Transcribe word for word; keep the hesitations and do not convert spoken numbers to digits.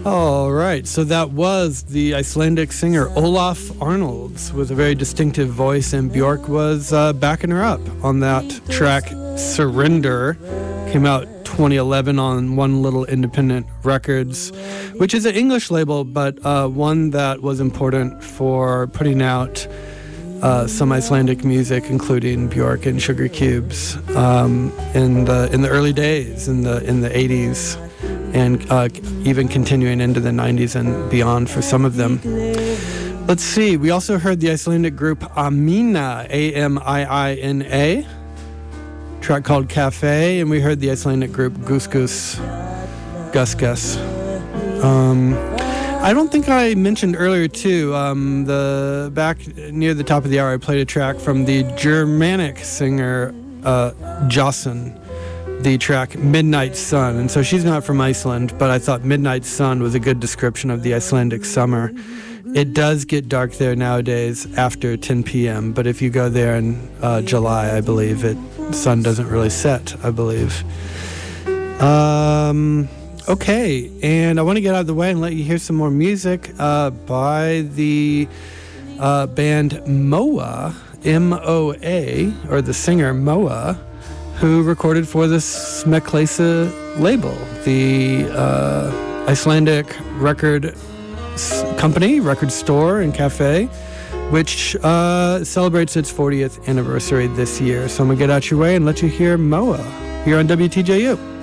All right, so that was the Icelandic singer Olaf Arnalds with a very distinctive voice, and Björk was uh, backing her up on that track, Surrender. Came out twenty eleven on One Little Independent Records, which is an English label, but uh, one that was important for putting out uh, some Icelandic music, including Björk and Sugar Cubes, um, in the in the early days, in the in the eighties. And uh, even continuing into the nineties and beyond for some of them. Let's see, we also heard the Icelandic group Amina, A M I I N A, track called Cafe, and we heard the Icelandic group Gus Gus, Gus Gus. Um, I don't think I mentioned earlier, too, um, the back near the top of the hour, I played a track from the Germanic singer uh, Jossen, the track Midnight Sun. And so she's not from Iceland, but I thought Midnight Sun was a good description of the Icelandic summer. It does get dark there nowadays after ten p.m., but if you go there in uh, July, I believe, it sun doesn't really set, I believe. Um, okay, and I want to get out of the way and let you hear some more music uh, by the uh, band Moa, M O A, or the singer Moa, who recorded for the Smekleysa label, the uh, Icelandic record s- company, record store and cafe, which uh, celebrates its fortieth anniversary this year. So I'm going to get out your way and let you hear Moa here on W T J U.